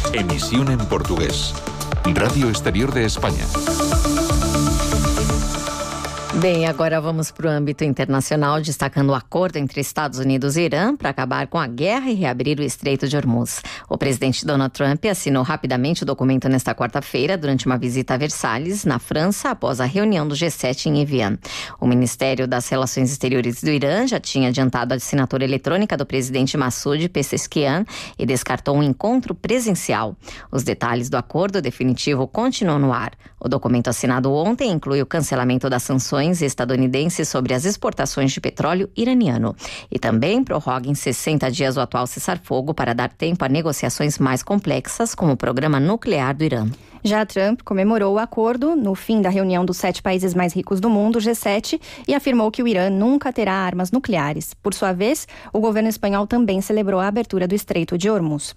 Emisión en portugués. Radio Exterior de España. Bem, agora vamos para o âmbito internacional, destacando o acordo entre Estados Unidos e Irã para acabar com a guerra e reabrir o Estreito de Hormuz. O presidente Donald Trump assinou rapidamente o documento nesta quarta-feira, durante uma visita a Versalhes, na França, após a reunião do G7 em Evian. O Ministério das Relações Exteriores do Irã já tinha adiantado a assinatura eletrônica do presidente Massoud Pezeshkian e descartou um encontro presencial. Os detalhes do acordo definitivo continuam no ar. O documento assinado ontem inclui o cancelamento das sanções estadunidenses sobre as exportações de petróleo iraniano e também prorroga em 60 dias o atual cessar-fogo para dar tempo a negociações mais complexas, como o programa nuclear do Irã. Já Trump comemorou o acordo no fim da reunião dos 7 países mais ricos do mundo, G7, e afirmou que o Irã nunca terá armas nucleares. Por sua vez, o governo espanhol também celebrou a abertura do Estreito de Hormuz.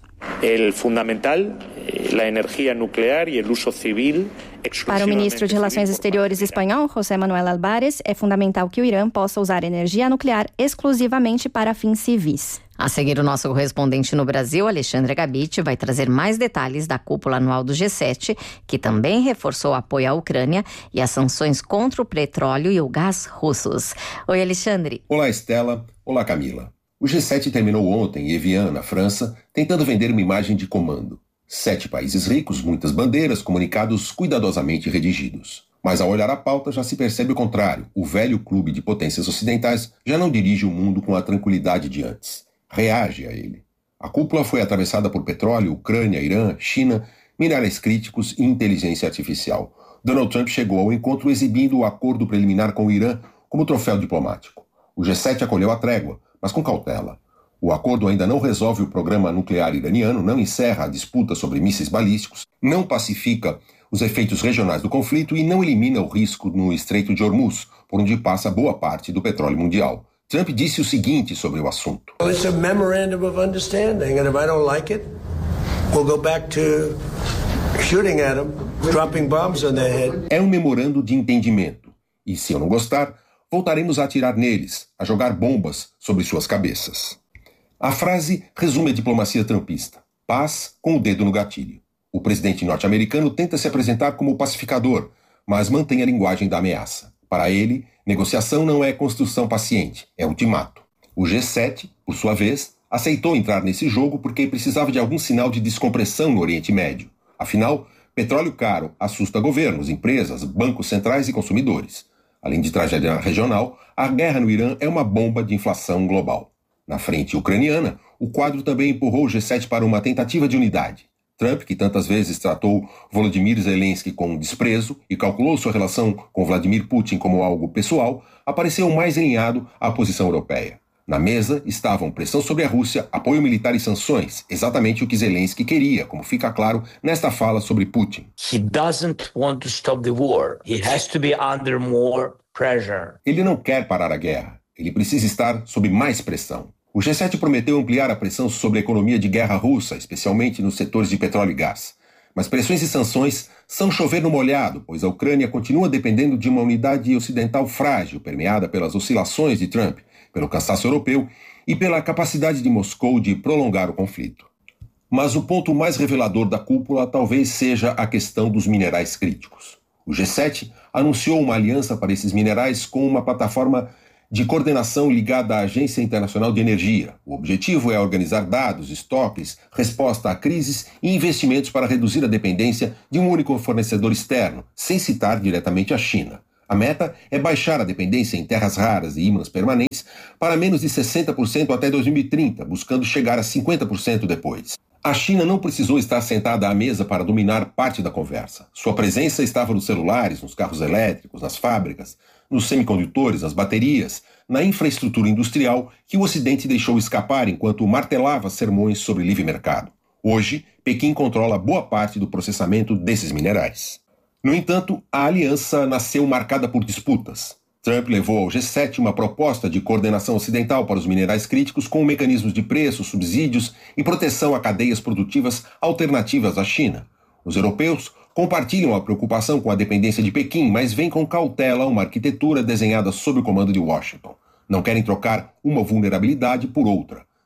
Para o ministro de Relações Exteriores espanhol, José Manuel Álvarez, é fundamental que o Irã possa usar energia nuclear exclusivamente para fins civis. A seguir, o nosso correspondente no Brasil, Alexandre Gabiti, vai trazer mais detalhes da cúpula anual do G7, que também reforçou o apoio à Ucrânia e as sanções contra o petróleo e o gás russos. Oi, Alexandre. Olá, Estela. Olá, Camila. O G7 terminou ontem em Evian, na França, tentando vender uma imagem de comando. 7 países ricos, muitas bandeiras, comunicados cuidadosamente redigidos. Mas ao olhar a pauta já se percebe o contrário. O velho clube de potências ocidentais já não dirige o mundo com a tranquilidade de antes. Reage a ele. A cúpula foi atravessada por petróleo, Ucrânia, Irã, China, minerais críticos e inteligência artificial. Donald Trump chegou ao encontro exibindo o acordo preliminar com o Irã como troféu diplomático. O G7 acolheu a trégua, mas com cautela. O acordo ainda não resolve o programa nuclear iraniano, não encerra a disputa sobre mísseis balísticos, não pacifica os efeitos regionais do conflito e não elimina o risco no Estreito de Hormuz, por onde passa boa parte do petróleo mundial. Trump disse o seguinte sobre o assunto. It's a memorandum of understanding, and if I don't like it, we'll go back to shooting at them, dropping bombs on their head. É um memorando de entendimento, e se eu não gostar, voltaremos a atirar neles, a jogar bombas sobre suas cabeças. A frase resume a diplomacia trumpista. Paz com o dedo no gatilho. O presidente norte-americano tenta se apresentar como pacificador, mas mantém a linguagem da ameaça. Para ele, negociação não é construção paciente, é ultimato. O G7, por sua vez, aceitou entrar nesse jogo porque precisava de algum sinal de descompressão no Oriente Médio. Afinal, petróleo caro assusta governos, empresas, bancos centrais e consumidores. Além de tragédia regional, a guerra no Irã é uma bomba de inflação global. Na frente ucraniana, o quadro também empurrou o G7 para uma tentativa de unidade. Trump, que tantas vezes tratou Volodymyr Zelensky com desprezo e calculou sua relação com Vladimir Putin como algo pessoal, apareceu mais alinhado à posição europeia. Na mesa estavam pressão sobre a Rússia, apoio militar e sanções, exatamente o que Zelensky queria, como fica claro nesta fala sobre Putin. He doesn't want to stop the war. He has to be under more pressure. Ele não quer parar a guerra. Ele precisa estar sob mais pressão. O G7 prometeu ampliar a pressão sobre a economia de guerra russa, especialmente nos setores de petróleo e gás. Mas pressões e sanções são chover no molhado, pois a Ucrânia continua dependendo de uma unidade ocidental frágil, permeada pelas oscilações de Trump, pelo cansaço europeu e pela capacidade de Moscou de prolongar o conflito. Mas o ponto mais revelador da cúpula talvez seja a questão dos minerais críticos. O G7 anunciou uma aliança para esses minerais com uma plataforma de coordenação ligada à Agência Internacional de Energia. O objetivo é organizar dados, estoques, resposta a crises e investimentos para reduzir a dependência de um único fornecedor externo, sem citar diretamente a China. A meta é baixar a dependência em terras raras e ímãs permanentes para menos de 60% até 2030, buscando chegar a 50% depois. A China não precisou estar sentada à mesa para dominar parte da conversa. Sua presença estava nos celulares, nos carros elétricos, nas fábricas, nos semicondutores, nas baterias, na infraestrutura industrial que o Ocidente deixou escapar enquanto martelava sermões sobre livre mercado. Hoje, Pequim controla boa parte do processamento desses minerais. No entanto, a aliança nasceu marcada por disputas. Trump levou ao G7 uma proposta de coordenação ocidental para os minerais críticos com mecanismos de preço, subsídios e proteção a cadeias produtivas alternativas à China. Os europeus compartilham a preocupação com a dependência de Pequim, mas veem com cautela uma arquitetura desenhada sob o comando de Washington. Não querem trocar uma vulnerabilidade por outra.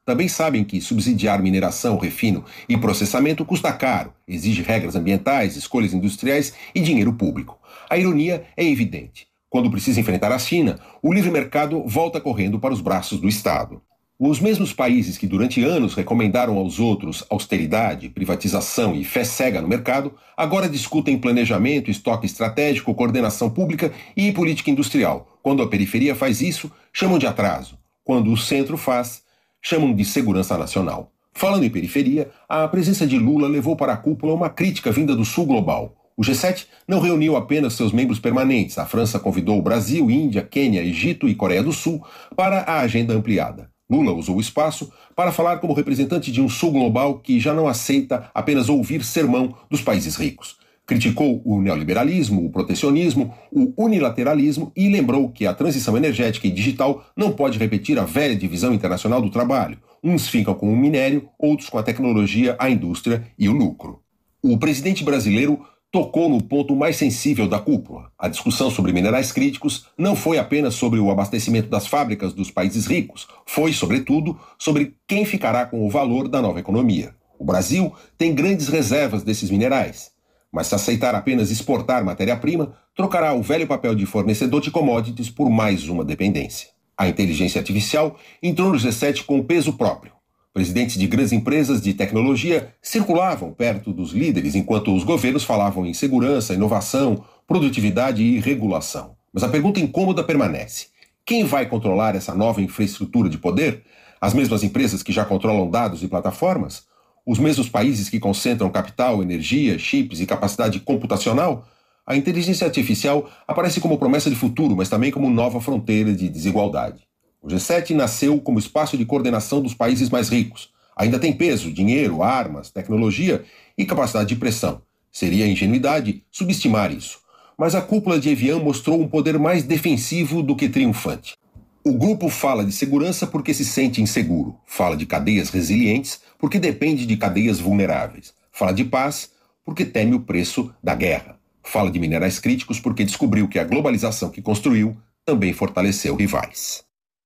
também sabem que subsidiar mineração, refino e processamento custa caro, exige regras ambientais, escolhas industriais e dinheiro público. A ironia é evidente. Quando precisa enfrentar a China, o livre mercado volta correndo para os braços do Estado. Os mesmos países que durante anos recomendaram aos outros austeridade, privatização e fé cega no mercado, agora discutem planejamento, estoque estratégico, coordenação pública e política industrial. Quando a periferia faz isso, chamam de atraso. Quando o centro faz, chamam de segurança nacional. Falando em periferia, a presença de Lula levou para a cúpula uma crítica vinda do sul global. O G7 não reuniu apenas seus membros permanentes. A França convidou o Brasil, Índia, Quênia, Egito e Coreia do Sul para a agenda ampliada. Lula usou o espaço para falar como representante de um sul global que já não aceita apenas ouvir sermão dos países ricos. Criticou o neoliberalismo, o protecionismo, o unilateralismo e lembrou que a transição energética e digital não pode repetir a velha divisão internacional do trabalho. Uns ficam com o minério, outros com a tecnologia, a indústria e o lucro. O presidente brasileiro tocou no ponto mais sensível da cúpula. A discussão sobre minerais críticos não foi apenas sobre o abastecimento das fábricas dos países ricos, foi, sobretudo, sobre quem ficará com o valor da nova economia. O Brasil tem grandes reservas desses minerais, mas se aceitar apenas exportar matéria-prima, trocará o velho papel de fornecedor de commodities por mais uma dependência. A inteligência artificial entrou no G7 com peso próprio. Presidentes de grandes empresas de tecnologia circulavam perto dos líderes enquanto os governos falavam em segurança, inovação, produtividade e regulação. Mas a pergunta incômoda permanece. Quem vai controlar essa nova infraestrutura de poder? As mesmas empresas que já controlam dados e plataformas? Os mesmos países que concentram capital, energia, chips e capacidade computacional? A inteligência artificial aparece como promessa de futuro, mas também como nova fronteira de desigualdade. O G7 nasceu como espaço de coordenação dos países mais ricos. Ainda tem peso, dinheiro, armas, tecnologia e capacidade de pressão. Seria ingenuidade subestimar isso. Mas a cúpula de Evian mostrou um poder mais defensivo do que triunfante. O grupo fala de segurança porque se sente inseguro. Fala de cadeias resilientes porque depende de cadeias vulneráveis. Fala de paz porque teme o preço da guerra. Fala de minerais críticos porque descobriu que a globalização que construiu também fortaleceu rivais.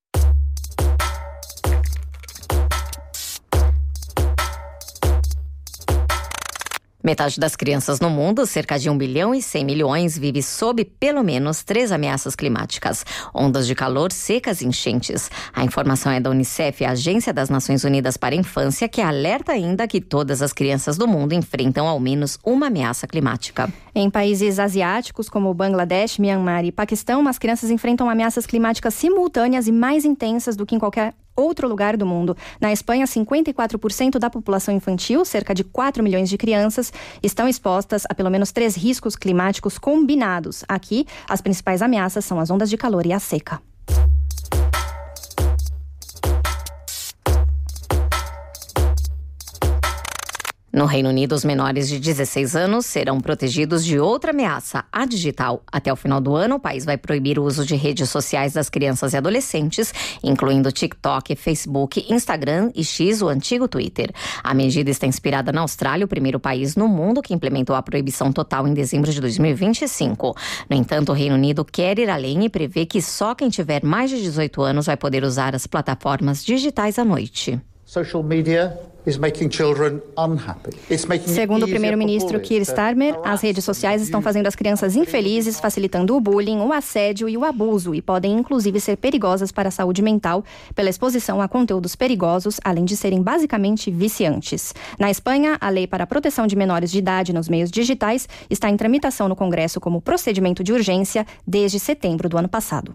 Metade das crianças no mundo, cerca de 1 bilhão e 100 milhões, vive sob pelo menos 3 ameaças climáticas: ondas de calor, secas e enchentes. A informação é da Unicef, a Agência das Nações Unidas para a Infância, que alerta ainda que todas as crianças do mundo enfrentam ao menos uma ameaça climática. Em países asiáticos como Bangladesh, Myanmar e Paquistão, as crianças enfrentam ameaças climáticas simultâneas e mais intensas do que em qualquer outro lugar do mundo. Na Espanha, 54% da população infantil, cerca de 4 milhões de crianças, estão expostas a pelo menos 3 riscos climáticos combinados. Aqui, as principais ameaças são as ondas de calor e a seca. No Reino Unido, os menores de 16 anos serão protegidos de outra ameaça, a digital. Até o final do ano, o país vai proibir o uso de redes sociais das crianças e adolescentes, incluindo TikTok, Facebook, Instagram e X, o antigo Twitter. A medida está inspirada na Austrália, o primeiro país no mundo que implementou a proibição total em dezembro de 2025. No entanto, o Reino Unido quer ir além e prevê que só quem tiver mais de 18 anos vai poder usar as plataformas digitais à noite. Social media is making children unhappy. Segundo o primeiro-ministro Keir Starmer, as redes sociais estão fazendo as crianças infelizes, facilitando o bullying, o assédio e o abuso, e podem inclusive ser perigosas para a saúde mental pela exposição a conteúdos perigosos, além de serem basicamente viciantes. Na Espanha, a lei para a proteção de menores de idade nos meios digitais está em tramitação no Congresso como procedimento de urgência desde setembro do ano passado.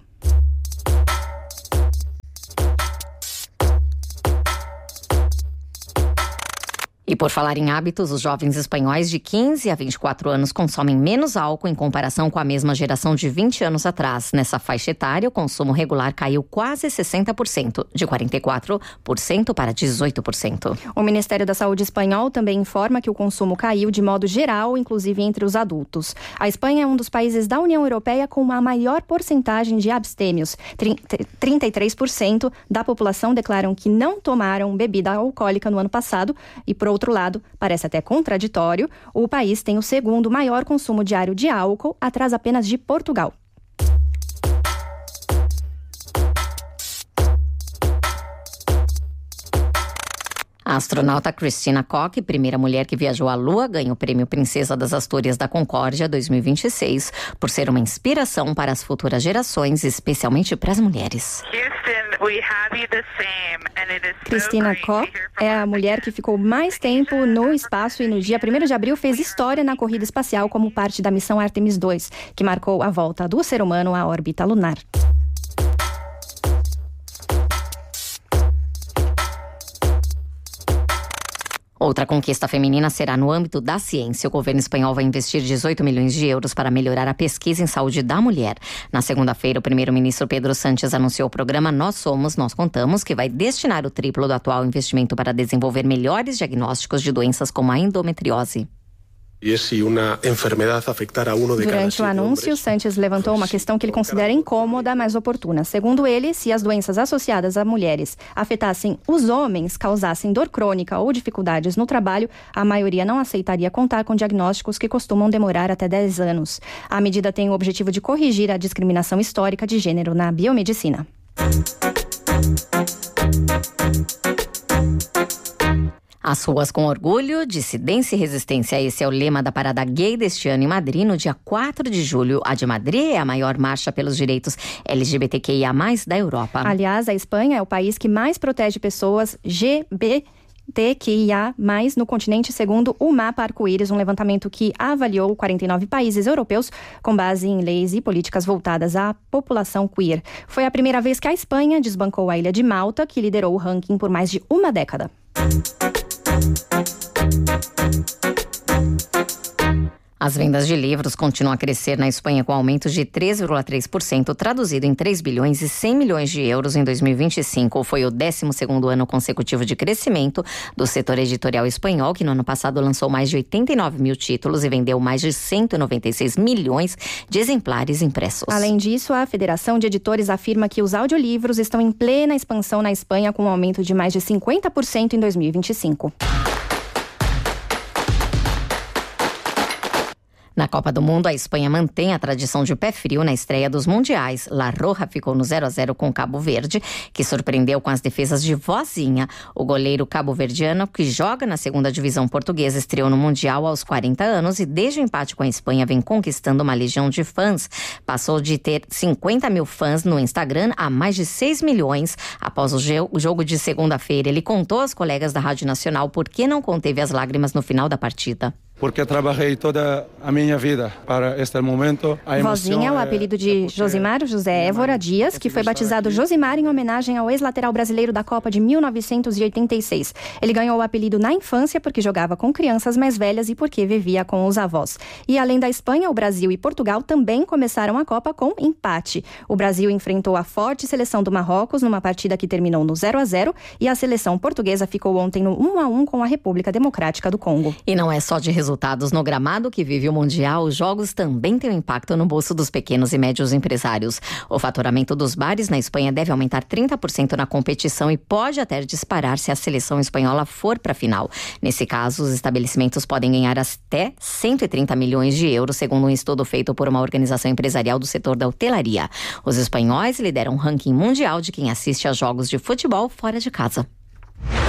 E por falar em hábitos, os jovens espanhóis de 15 a 24 anos consomem menos álcool em comparação com a mesma geração de 20 anos atrás. Nessa faixa etária, o consumo regular caiu quase 60%, de 44% para 18%. O Ministério da Saúde espanhol também informa que o consumo caiu de modo geral, inclusive entre os adultos. A Espanha é um dos países da União Europeia com a maior porcentagem de abstêmios. 33% da população declaram que não tomaram bebida alcoólica no ano passado e, por outro lado, parece até contraditório, o país tem o segundo maior consumo diário de álcool, atrás apenas de Portugal. A astronauta Christina Koch, primeira mulher que viajou à Lua, ganhou o prêmio Princesa das Astúrias da Concórdia 2026 por ser uma inspiração para as futuras gerações, especialmente para as mulheres. Christina Koch é a mulher que ficou mais tempo no espaço e no dia 1º de abril fez história na corrida espacial como parte da missão Artemis II, que marcou a volta do ser humano à órbita lunar. Outra conquista feminina será no âmbito da ciência. O governo espanhol vai investir 18 milhões de euros para melhorar a pesquisa em saúde da mulher. Na segunda-feira, o primeiro-ministro Pedro Sánchez anunciou o programa Nós Somos, Nós Contamos, que vai destinar o triplo do atual investimento para desenvolver melhores diagnósticos de doenças como a endometriose. Durante o anúncio, Sánchez levantou uma questão que ele considera incômoda, mas oportuna. Segundo ele, se as doenças associadas a mulheres afetassem os homens, causassem dor crônica ou dificuldades no trabalho, a maioria não aceitaria contar com diagnósticos que costumam demorar até 10 anos. A medida tem o objetivo de corrigir a discriminação histórica de gênero na biomedicina. As ruas com orgulho, dissidência e resistência. Esse é o lema da Parada Gay deste ano em Madrid, no dia 4 de julho. A de Madrid é a maior marcha pelos direitos LGBTQIA+, da Europa. Aliás, a Espanha é o país que mais protege pessoas LGBTQIA+, no continente, segundo o Mapa Arco-Íris, um levantamento que avaliou 49 países europeus com base em leis e políticas voltadas à população queer. Foi a primeira vez que a Espanha desbancou a ilha de Malta, que liderou o ranking por mais de uma década. As vendas de livros continuam a crescer na Espanha com aumento de 3,3%, traduzido em 3 bilhões e 100 milhões de euros em 2025. Foi o 12º ano consecutivo de crescimento do setor editorial espanhol, que no ano passado lançou mais de 89 mil títulos e vendeu mais de 196 milhões de exemplares impressos. Além disso, a Federação de Editores afirma que os audiolivros estão em plena expansão na Espanha, com um aumento de mais de 50% em 2025. Na Copa do Mundo, a Espanha mantém a tradição de pé frio na estreia dos mundiais. La Roja ficou no 0-0 com Cabo Verde, que surpreendeu com as defesas de vozinha. O goleiro cabo-verdiano, que joga na segunda divisão portuguesa, estreou no Mundial aos 40 anos e desde o empate com a Espanha vem conquistando uma legião de fãs. Passou de ter 50 mil fãs no Instagram a mais de 6 milhões. Após o jogo de segunda-feira, ele contou aos colegas da Rádio Nacional por que não conteve as lágrimas no final da partida. Porque trabalhei toda a minha vida para este momento. Vozinha é o apelido de Josimar José Évora Dias, que foi batizado Josimar em homenagem ao ex-lateral brasileiro da Copa de 1986. Ele ganhou o apelido na infância porque jogava com crianças mais velhas e porque vivia com os avós. E além da Espanha, o Brasil e Portugal também começaram a Copa com empate. O Brasil enfrentou a forte seleção do Marrocos numa partida que terminou no 0-0 e a seleção portuguesa ficou ontem no 1-1 com a República Democrática do Congo. E não é só de resultados no gramado que vive o Mundial, os jogos também têm um impacto no bolso dos pequenos e médios empresários. O faturamento dos bares na Espanha deve aumentar 30% na competição e pode até disparar se a seleção espanhola for para a final. Nesse caso, os estabelecimentos podem ganhar até 130 milhões de euros, segundo um estudo feito por uma organização empresarial do setor da hotelaria. Os espanhóis lideram o ranking mundial de quem assiste a jogos de futebol fora de casa.